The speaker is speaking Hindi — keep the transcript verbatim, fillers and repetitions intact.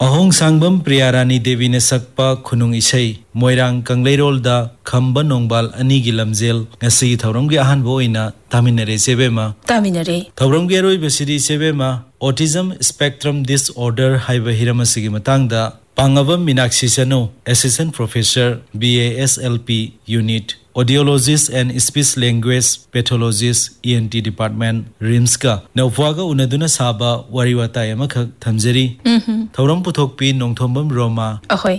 अहोंग सांगबम प्रियारानी देवी ने सकपा खुनुंग इशई मोइरांग कंगलेरोल दा खंबा नोंगबाल अनि गी लमजेल ngasi thawram gi ahan boina taminare sebema taminare thawram gi roi besidi sebema autism spectrum disorder haiba hiramasigi matangda pangabam minakshi sano assistant professor B A S L P unit audiologist and speech language pathologist E N T department rims ka nawfaga unaduna saba wariwata yamakha thamjari thawram puthokpi nongthombam roma ahoi